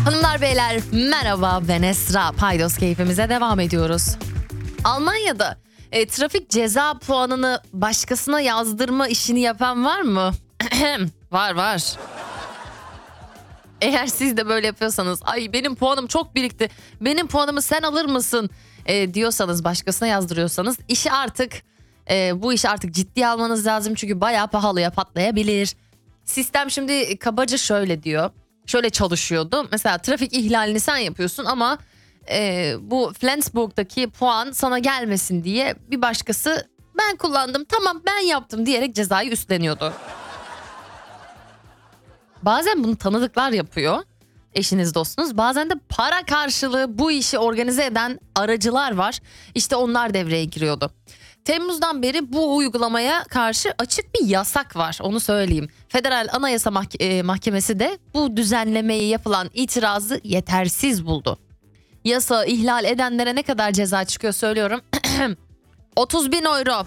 Hanımlar beyler merhaba, ben Esra. Paydos keyfimize devam ediyoruz. Almanya'da trafik ceza puanını başkasına yazdırma işini yapan var mı? Var. Eğer siz de böyle yapıyorsanız, ay benim puanım çok birikti, benim puanımı sen alır mısın diyorsanız, başkasına yazdırıyorsanız bu işi artık ciddiye almanız lazım. Çünkü bayağı pahalıya patlayabilir. Sistem şimdi kabaca şöyle diyor. Şöyle çalışıyordu. Mesela trafik ihlalini sen yapıyorsun ama bu Flensburg'daki puan sana gelmesin diye bir başkası ben kullandım, tamam ben yaptım diyerek cezayı üstleniyordu. Bazen bunu tanıdıklar yapıyor, eşiniz dostunuz. Bazen de para karşılığı bu işi organize eden aracılar var. İşte onlar devreye giriyordu. Temmuz'dan beri bu uygulamaya karşı açık bir yasak var, onu söyleyeyim. Federal Anayasa Mahkemesi de bu düzenlemeye yapılan itirazı yetersiz buldu. Yasağı ihlal edenlere ne kadar ceza çıkıyor söylüyorum. 30.000 euro.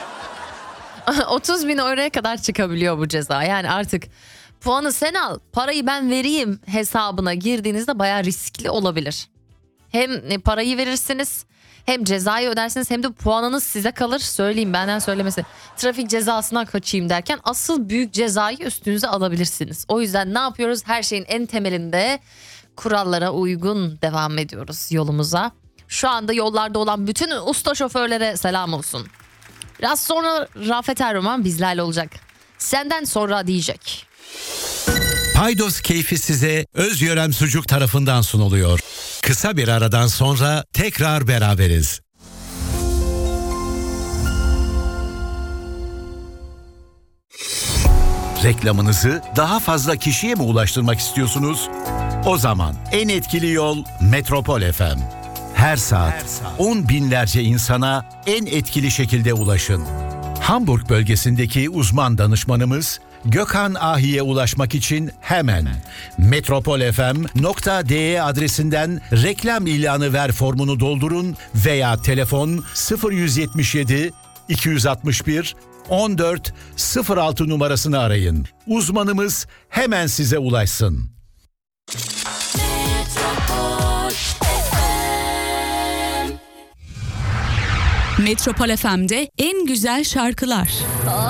30.000 euroya kadar çıkabiliyor bu ceza. Yani artık puanı sen al, parayı ben vereyim hesabına girdiğinizde bayağı riskli olabilir. Hem parayı verirsiniz, hem cezayı ödersiniz, hem de puanınız size kalır. Söyleyeyim, benden söylemesi. Trafik cezasından kaçayım derken asıl büyük cezayı üstünüze alabilirsiniz. O yüzden ne yapıyoruz? Her şeyin en temelinde kurallara uygun devam ediyoruz yolumuza. Şu anda yollarda olan bütün usta şoförlere selam olsun. Biraz sonra Rafet Erroman bizlerle olacak. Senden sonra diyecek. Paydos keyfi size Özyörem Sucuk tarafından sunuluyor. Kısa bir aradan sonra tekrar beraberiz. Reklamınızı daha fazla kişiye mi ulaştırmak istiyorsunuz? O zaman en etkili yol Metropol FM. Her saat 10 binlerce insana en etkili şekilde ulaşın. Hamburg bölgesindeki uzman danışmanımız Gökhan Ahi'ye ulaşmak için hemen metropolfm.de adresinden reklam ilanı ver formunu doldurun veya telefon 0177 261 14 06 numarasını arayın. Uzmanımız hemen size ulaşsın. Metropol FM'de en güzel şarkılar.